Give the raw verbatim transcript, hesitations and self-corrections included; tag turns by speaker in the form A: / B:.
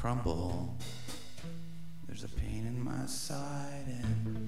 A: crumble. There's a pain in my side and